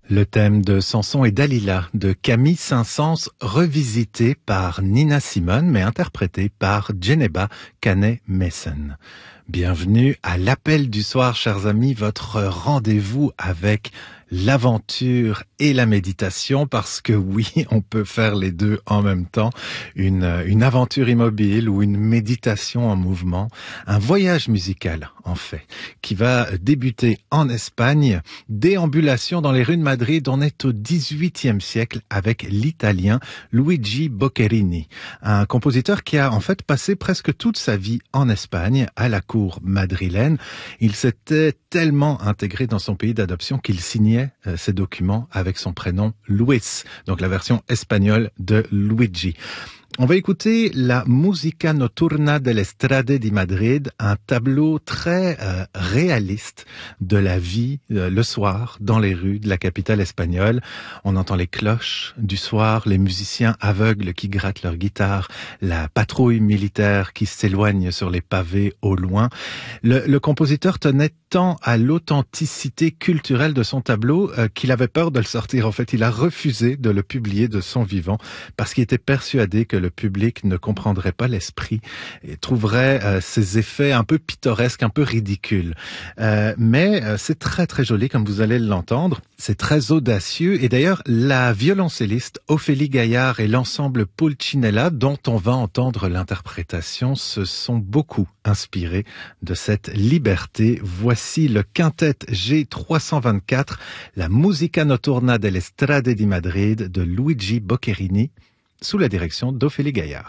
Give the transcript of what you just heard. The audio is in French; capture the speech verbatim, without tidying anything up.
Le thème de Samson et Dalila de Camille Saint-Saëns, revisité par Nina Simone, mais interprété par Djeneba Kane-Messen. Bienvenue à l'appel du soir, chers amis, votre rendez-vous avec l'aventure et la méditation, parce que oui, on peut faire les deux en même temps. Une, une aventure immobile ou une méditation en mouvement. Un voyage musical, en fait, qui va débuter en Espagne. Déambulation dans les rues de Madrid. On est au dix-huitième siècle avec l'italien Luigi Boccherini. Un compositeur qui a en fait passé presque toute sa vie en Espagne, à la cour madrilène. Il s'était tellement intégré dans son pays d'adoption qu'il signait ses documents avec son prénom Luis, donc la version espagnole de Luigi. On va écouter la Musica Notturna dell'Estrade di Madrid, un tableau très euh, réaliste de la vie euh, le soir dans les rues de la capitale espagnole. On entend les cloches du soir, les musiciens aveugles qui grattent leur guitare, la patrouille militaire qui s'éloigne sur les pavés au loin. Le, le compositeur tenait tant à l'authenticité culturelle de son tableau euh, qu'il avait peur de le sortir. En fait, il a refusé de le publier de son vivant parce qu'il était persuadé que le public ne comprendrait pas l'esprit et trouverait euh, ces effets un peu pittoresques, un peu ridicules. Euh, mais euh, c'est très très joli, comme vous allez l'entendre. C'est très audacieux. Et d'ailleurs, la violoncelliste Ophélie Gaillard et l'ensemble Pulcinella, dont on va entendre l'interprétation, se sont beaucoup inspirés de cette liberté. Voici le quintet G trois cent vingt-quatre, la Musica Notturna dell'Estrade di Madrid de Luigi Boccherini, sous la direction d'Ophélie Gaillard.